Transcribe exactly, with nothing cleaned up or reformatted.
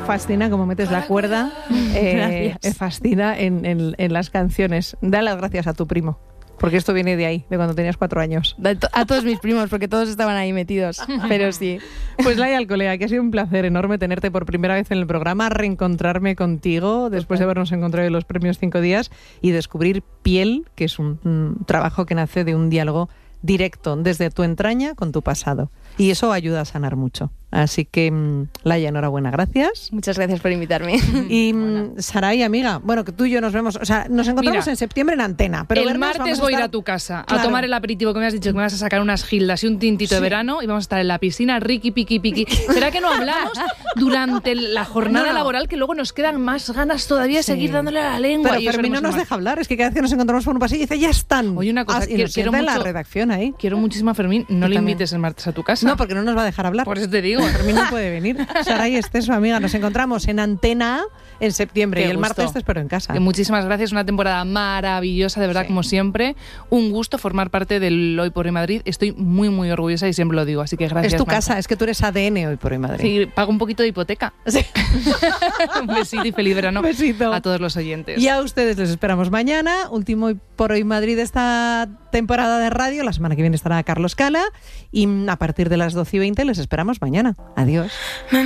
fascina cómo metes la cuerda, eh, me fascina en, en, en las canciones. Da las gracias a tu primo, porque esto viene de ahí, de cuando tenías cuatro años. A todos mis primos, porque todos estaban ahí metidos, pero sí. Pues Laia Alcolea, que ha sido un placer enorme tenerte por primera vez en el programa, reencontrarme contigo después de habernos encontrado en los premios Cinco Días y descubrir Piel, que es un, un trabajo que nace de un diálogo directo desde tu entraña con tu pasado. Y eso ayuda a sanar mucho. Así que, Laia, enhorabuena, gracias. Muchas gracias por invitarme. Y Saray, amiga, bueno, que tú y yo nos vemos, o sea, nos encontramos Mira, en septiembre en Antena. Pero el martes voy a ir a tu casa claro. a tomar el aperitivo que me has dicho que me vas a sacar unas gildas y un tintito sí. de verano y vamos a estar en la piscina, riqui, piqui, piqui. ¿Será que no hablamos durante la jornada no. laboral que luego nos quedan más ganas todavía de sí. seguir dándole a la lengua? Pero Fermín no nos deja hablar, es que cada vez que nos encontramos por un pasillo dice, ya están. Oye, una cosa, ah, y nos quiero mucho, la redacción ahí. Quiero muchísimo a Fermín, no Yo le también. invites el martes a tu casa. No, porque no nos va a dejar hablar. Por eso te digo. Fermín no puede venir. Saray Esteso, amiga, nos encontramos en Antena en septiembre. Qué y el gusto. Martes te espero en casa. Que muchísimas gracias, una temporada maravillosa, de verdad, sí. como siempre. Un gusto formar parte del Hoy por Hoy Madrid. Estoy muy, muy orgullosa y siempre lo digo, así que gracias. Es tu Marta. casa, es que tú eres A D N Hoy por Hoy Madrid. Sí, pago un poquito de hipoteca. Sí. Un besito y feliz verano besito. A todos los oyentes. Y a ustedes les esperamos mañana, último Hoy por Hoy Madrid de esta temporada de radio. La semana que viene estará Carlos Cala y a partir de las doce y veinte les esperamos mañana. Adiós.